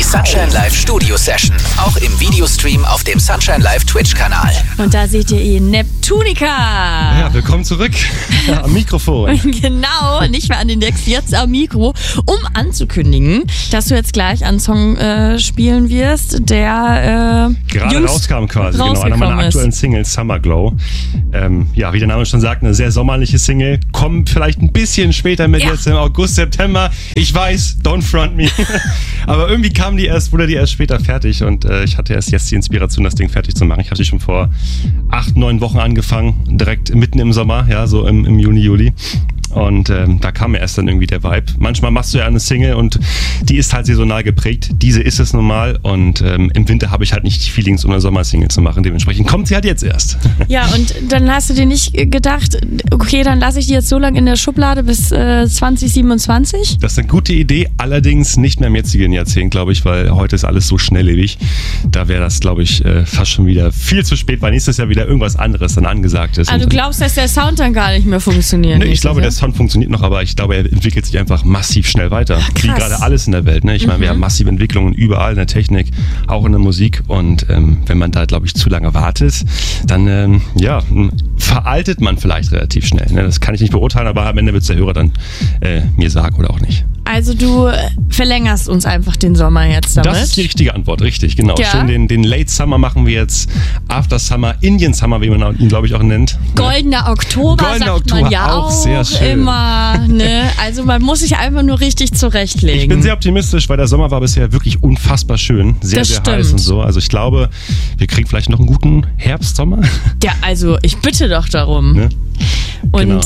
Die Sunshine Live Studio Session. Auch im Videostream auf dem Sunshine Live Twitch-Kanal. Und da seht ihr ihn, Neptunica. Ja, willkommen zurück am Mikrofon. Genau, nicht mehr an den Decks, jetzt am Mikro, um anzukündigen, dass du jetzt gleich einen Song spielen wirst, der gerade rauskam quasi. Genau, einer meiner aktuellen Singles, Summer Glow. Ja, wie der Name schon sagt, eine sehr sommerliche Single. Kommt vielleicht ein bisschen später mit jetzt im August, September. Ich weiß, don't front me. Aber irgendwie wurde die erst später fertig und ich hatte erst jetzt die Inspiration, das Ding fertig zu machen. Ich habe sie schon vor 8-9 Wochen angefangen, direkt mitten im Sommer, ja, so im Juni, Juli. Und da kam mir erst dann irgendwie der Vibe. Manchmal machst du ja eine Single und die ist halt saisonal geprägt. Diese ist es nun mal. Und im Winter habe ich halt nicht die Feelings, um eine Sommersingle zu machen. Dementsprechend kommt sie halt jetzt erst. Ja, und dann hast du dir nicht gedacht, okay, dann lasse ich die jetzt so lange in der Schublade bis 2027? Das ist eine gute Idee, allerdings nicht mehr im jetzigen Jahrzehnt, glaube ich, weil heute ist alles so schnelllebig. Da wäre das, glaube ich, fast schon wieder viel zu spät, weil nächstes Jahr wieder irgendwas anderes dann angesagt ist. Also du glaubst, dass der Sound dann gar nicht mehr funktioniert? Nee, ich glaube, der Sound funktioniert noch, aber ich glaube, er entwickelt sich einfach massiv schnell weiter. Wie gerade alles in der Welt. Ne? Ich meine, wir haben massive Entwicklungen überall in der Technik, auch in der Musik. Und wenn man da, glaube ich, zu lange wartet, dann veraltet man vielleicht relativ schnell. Ne? Das kann ich nicht beurteilen, aber am Ende wird es der Hörer dann mir sagen oder auch nicht. Also du verlängerst uns einfach den Sommer jetzt damit? Das ist die richtige Antwort, richtig, genau. Ja. Schön den Late Summer machen wir jetzt, After Summer, Indian Summer, wie man ihn, glaube ich, auch nennt. Goldener Oktober, sagt man ja auch sehr schön. Immer. Ne? Also man muss sich einfach nur richtig zurechtlegen. Ich bin sehr optimistisch, weil der Sommer war bisher wirklich unfassbar schön. Sehr heiß und so. Also ich glaube, wir kriegen vielleicht noch einen guten Herbstsommer. Ja, also ich bitte doch darum. Ne? Und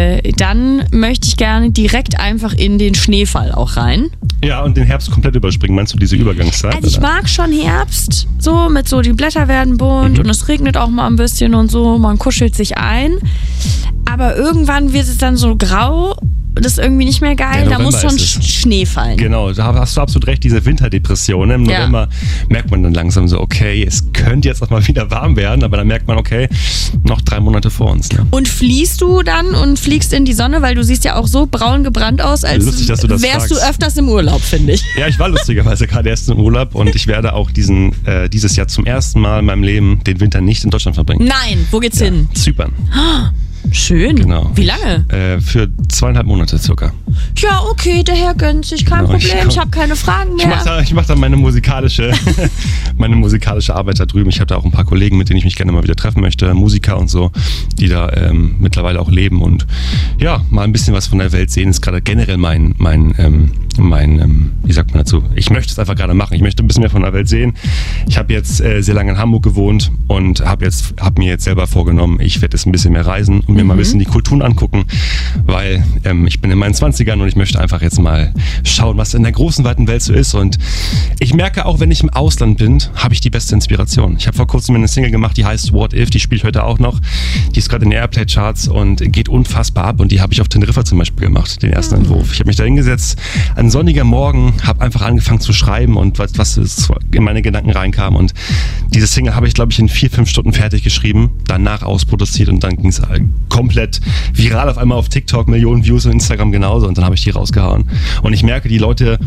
dann möchte ich gerne direkt einfach in den Schneefall auch rein. Ja, und den Herbst komplett überspringen. Meinst du diese Übergangszeit? Also ich mag schon Herbst, so mit so, die Blätter werden bunt und es regnet auch mal ein bisschen und so, man kuschelt sich ein. Aber irgendwann wird es dann so grau. Das ist irgendwie nicht mehr geil, da muss schon Schnee fallen. Genau, da hast du absolut recht, diese Winterdepression. Im November merkt man dann langsam so, okay, es könnte jetzt auch mal wieder warm werden, aber dann merkt man, okay, noch 3 Monate vor uns. Ne? Und fliehst du dann und fliegst in die Sonne, weil du siehst ja auch so braun gebrannt aus, als lustig, dass du das wärst fragst. Du öfters im Urlaub, finde ich. Ja, ich war lustigerweise gerade erst im Urlaub und ich werde auch dieses Jahr zum ersten Mal in meinem Leben den Winter nicht in Deutschland verbringen. Nein, wo geht's hin? Zypern. Schön. Genau. Wie lange? Für 2,5 Monate circa. Ja, okay, der Herr gönnt sich, kein Problem. Ich habe keine Fragen mehr. Ich mach da meine musikalische Arbeit da drüben. Ich habe da auch ein paar Kollegen, mit denen ich mich gerne mal wieder treffen möchte, Musiker und so, die da mittlerweile auch leben und ja, mal ein bisschen was von der Welt sehen. Ist gerade generell mein wie sagt man dazu? Ich möchte es einfach gerade machen. Ich möchte ein bisschen mehr von der Welt sehen. Ich habe jetzt sehr lange in Hamburg gewohnt und habe mir jetzt selber vorgenommen, ich werde jetzt ein bisschen mehr reisen und mir mal ein bisschen die Kulturen angucken, weil ich bin in meinen 20ern und ich möchte einfach jetzt mal schauen, was in der großen, weiten Welt so ist. Und ich merke auch, wenn ich im Ausland bin, habe ich die beste Inspiration. Ich habe vor kurzem eine Single gemacht, die heißt What If, die spiele ich heute auch noch. Die ist gerade in den Airplay-Charts und geht unfassbar ab und die habe ich auf Teneriffa zum Beispiel gemacht, den ersten Entwurf. Ich habe mich da hingesetzt, ein sonniger Morgen, habe einfach angefangen zu schreiben und was in meine Gedanken reinkam und diese Single habe ich, glaube ich, in 4-5 Stunden fertig geschrieben, danach ausproduziert und dann ging es komplett viral auf einmal auf TikTok, Millionen Views und Instagram genauso und dann habe ich die rausgehauen. Und ich merke, die Leute,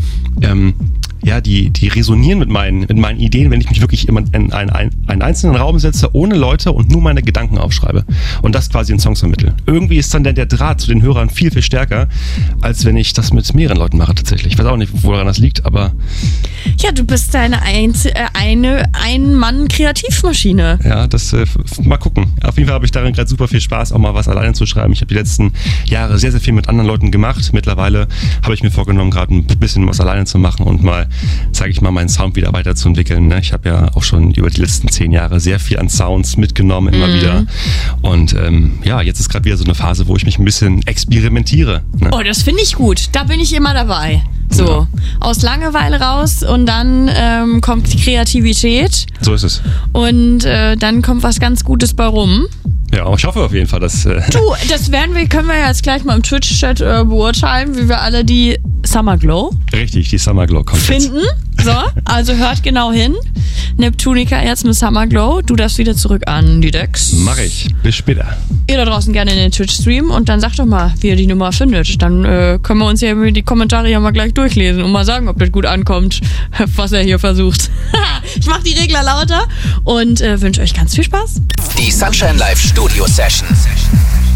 die resonieren mit meinen Ideen, wenn ich mich wirklich immer in einen einzelnen Raum setze, ohne Leute und nur meine Gedanken aufschreibe und das quasi in Songs vermittle. Irgendwie ist dann der Draht zu den Hörern viel, viel stärker, als wenn ich das mit mehreren Leuten mache tatsächlich. Ich weiß auch nicht, woran das liegt, aber... Ja, du bist eine Ein-Mann-Kreativmaschine. Ja, das mal gucken. Auf jeden Fall habe ich darin gerade super viel Spaß, auch mal was alleine zu schreiben. Ich habe die letzten Jahre sehr, sehr viel mit anderen Leuten gemacht. Mittlerweile habe ich mir vorgenommen, gerade ein bisschen was alleine zu machen und mal, sage ich mal, meinen Sound wieder weiterzuentwickeln. Ne? Ich habe ja auch schon über die letzten 10 Jahre sehr viel an Sounds mitgenommen, immer wieder. Und jetzt ist gerade wieder so eine Phase, wo ich mich ein bisschen experimentiere. Ne? Oh, das finde ich gut. Da bin ich immer dabei. So, aus Langeweile raus und dann kommt die Kreativität. So ist es. Und dann kommt was ganz Gutes bei rum. Ja, ich hoffe auf jeden Fall, dass... Du, das können wir jetzt gleich mal im Twitch-Chat beurteilen, wie wir alle die Summer Glow. Richtig, die Summer Glow kommt Finden. So, also hört genau hin. Neptunica jetzt mit Summer Glow. Du darfst wieder zurück an die Decks. Mach ich. Bis später. Ihr da draußen gerne in den Twitch-Stream und dann sagt doch mal, wie ihr die Nummer findet. Dann können wir uns ja die Kommentare ja mal gleich durchlesen und mal sagen, ob das gut ankommt, was er hier versucht. Ich mach die Regler lauter und wünsche euch ganz viel Spaß. Die Sunshine Live Studio Session.